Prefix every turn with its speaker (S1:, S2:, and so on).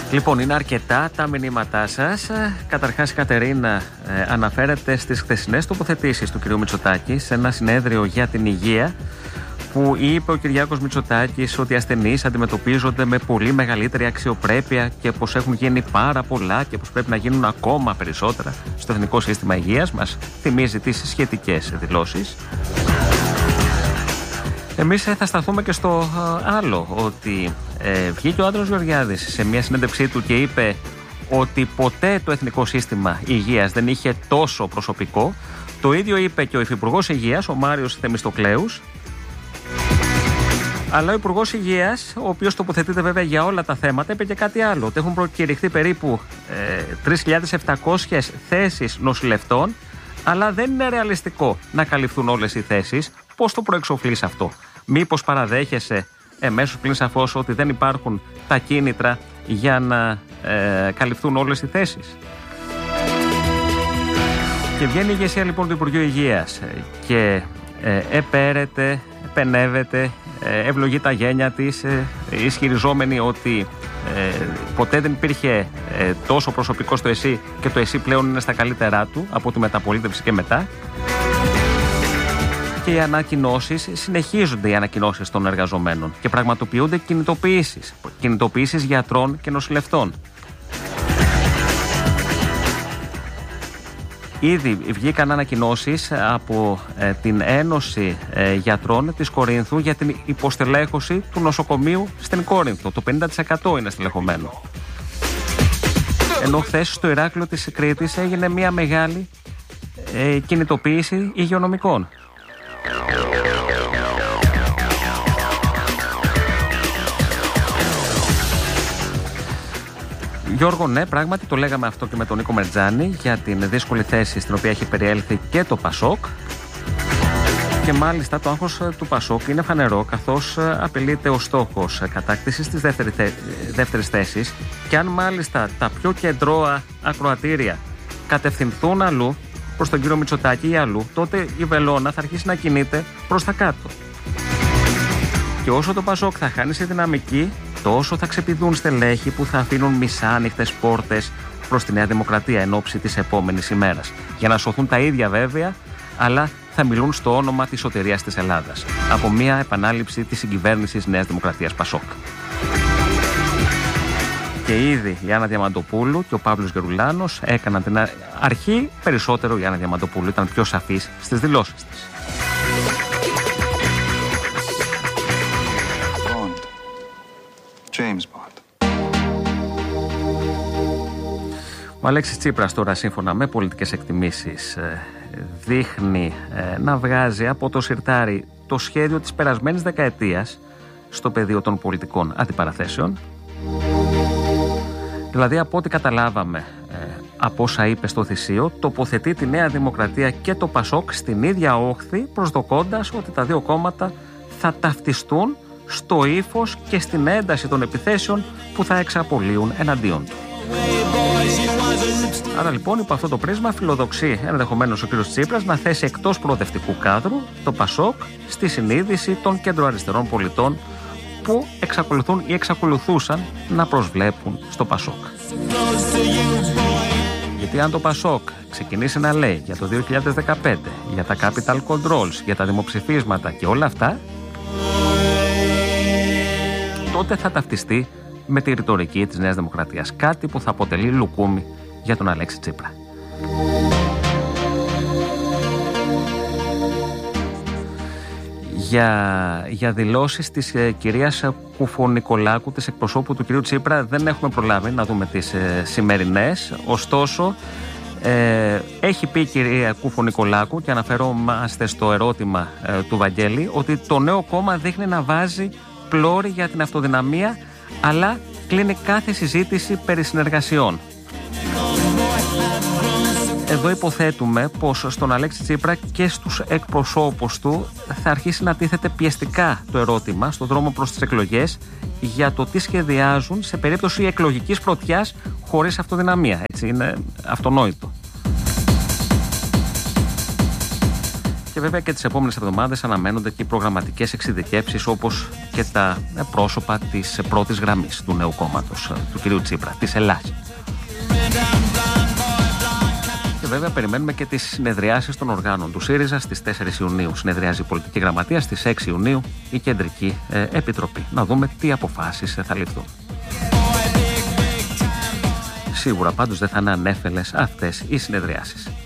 S1: Λοιπόν, είναι αρκετά τα μηνύματά σας. Καταρχάς, η Κατερίνα αναφέρεται στις χθεσινές τοποθετήσεις του κ. Μητσοτάκη σε ένα συνέδριο για την υγεία, που είπε ο Κυριάκος Μητσοτάκης ότι οι ασθενείς αντιμετωπίζονται με πολύ μεγαλύτερη αξιοπρέπεια και πως έχουν γίνει πάρα πολλά και πως πρέπει να γίνουν ακόμα περισσότερα στο Εθνικό Σύστημα Υγείας. Μας θυμίζει τις σχετικές δηλώσεις. Εμείς θα σταθούμε και στο άλλο, ότι βγήκε ο Άντρος Γεωργιάδης σε μια συνέντευξή του και είπε ότι ποτέ το Εθνικό Σύστημα Υγείας δεν είχε τόσο προσωπικό. Το ίδιο είπε και ο Υφυπουργός Υγείας, ο Μάριος Θεμιστοκλέους. Αλλά ο Υπουργός Υγείας, ο οποίος τοποθετείται βέβαια για όλα τα θέματα, είπε και κάτι άλλο. Ότι έχουν προκηρυχθεί περίπου 3.700 θέσεις νοσηλευτών, αλλά δεν είναι ρεαλιστικό να καλυφθούν όλες οι θέσεις. Πώς το προεξοφλείς αυτό? Μήπως παραδέχεσαι εμέσως πλην σαφώς ότι δεν υπάρχουν τα κίνητρα για να καλυφθούν όλες οι θέσεις? Και βγαίνει η ηγεσία λοιπόν του Υπουργείου Υγείας και επέρεται, πενεύεται, ευλογεί τα γένια της, ισχυριζόμενη ότι ποτέ δεν υπήρχε τόσο προσωπικό στο ΕΣΥ και το ΕΣΥ πλέον είναι στα καλύτερά του από τη μεταπολίτευση και μετά. Και οι ανακοινώσεις, συνεχίζονται οι ανακοινώσεις των εργαζομένων και πραγματοποιούνται κινητοποιήσεις γιατρών και νοσηλευτών. Ήδη βγήκαν ανακοινώσεις από την Ένωση Γιατρών της Κορίνθου για την υποστελέχωση του νοσοκομείου στην Κόρινθο. Το 50% είναι στελεχωμένο. Ενώ χθες στο Ηράκλειο της Κρήτης έγινε μια μεγάλη κινητοποίηση υγειονομικών. Γιώργο, ναι, πράγματι το λέγαμε αυτό και με τον Νίκο Μερτζάνη για την δύσκολη θέση στην οποία έχει περιέλθει και το Πασόκ. Και μάλιστα το άγχος του Πασόκ είναι φανερό, καθώς απειλείται ο στόχος κατάκτησης της δεύτερης θέσης. Και αν μάλιστα τα πιο κεντρώα ακροατήρια κατευθυνθούν αλλού, προς τον κύριο Μητσοτάκη ή αλλού, τότε η βελόνα θα αρχίσει να κινείται προς τα κάτω. Και όσο το Πασόκ θα χάνει σε δυναμική, τόσο θα ξεπηδούν στελέχη που θα αφήνουν μισάνοιχτες πόρτες προς τη Νέα Δημοκρατία εν ώψη της επόμενης ημέρας. Για να σωθούν τα ίδια βέβαια, αλλά θα μιλούν στο όνομα της σωτηρίας της Ελλάδας. Από μια επανάληψη της συγκυβέρνησης Νέας Δημοκρατίας Πασόκ. Και ήδη η Άννα Διαμαντοπούλου και ο Παύλος Γερουλάνος έκαναν την αρχή. Περισσότερο η Άννα Διαμαντοπούλου ήταν πιο σαφής στις δηλώσεις της.
S2: James Bond.
S1: Ο Αλέξης Τσίπρας τώρα, σύμφωνα με πολιτικές εκτιμήσεις, δείχνει να βγάζει από το σιρτάρι το σχέδιο της περασμένης δεκαετίας στο πεδίο των πολιτικών αντιπαραθέσεων. Δηλαδή, από ό,τι καταλάβαμε από όσα είπε στο Θησίο, τοποθετεί τη Νέα Δημοκρατία και το Πασόκ στην ίδια όχθη, προσδοκώντας ότι τα δύο κόμματα θα ταυτιστούν στο ύφος και στην ένταση των επιθέσεων που θα εξαπολύουν εναντίον του. Άρα λοιπόν, υπό αυτό το πρίσμα, φιλοδοξεί ενδεχομένως ο κ. Τσίπρας να θέσει εκτός προοδευτικού κάδρου το Πασόκ στη συνείδηση των κεντροαριστερών πολιτών που εξακολουθούν ή εξακολουθούσαν να προσβλέπουν στο Πασόκ. Γιατί αν το Πασόκ ξεκινήσει να λέει για το 2015, για τα capital controls, για τα δημοψηφίσματα και όλα αυτά, τότε θα ταυτιστεί με τη ρητορική της Νέας Δημοκρατίας. Κάτι που θα αποτελεί λουκούμι για τον Αλέξη Τσίπρα. Για δηλώσεις της κυρίας Κουφονικολάκου, της εκπροσώπου του κυρίου Τσίπρα, δεν έχουμε προλάβει να δούμε τις σημερινές. Ωστόσο, έχει πει η κυρία Κουφονικολάκου, και αναφερόμαστε στο ερώτημα του Βαγγέλη, ότι το νέο κόμμα δείχνει να βάζει πλώρη για την αυτοδυναμία, αλλά κλείνει κάθε συζήτηση περί συνεργασιών. Εδώ υποθέτουμε πως στον Αλέξη Τσίπρα και στους εκπροσώπους του θα αρχίσει να τίθεται πιεστικά το ερώτημα στον δρόμο προς τις εκλογές για το τι σχεδιάζουν σε περίπτωση εκλογικής πρωτιάς χωρίς αυτοδυναμία. Έτσι είναι αυτονόητο. Και βέβαια και τις επόμενες εβδομάδες αναμένονται και οι προγραμματικές εξειδικεύσεις, όπως και τα πρόσωπα της πρώτης γραμμής του νέου κόμματος, του κυρίου Τσίπρα, της Ελλάδας. Και βέβαια περιμένουμε και τις συνεδριάσεις των οργάνων του ΣΥΡΙΖΑ στις 4 Ιουνίου. Συνεδριάζει η Πολιτική Γραμματεία, στις 6 Ιουνίου η Κεντρική Επιτροπή. Να δούμε τι αποφάσεις θα ληφθούν. Σίγουρα πάντως δεν θα είναι ανέφελες αυτές οι συνεδριάσεις.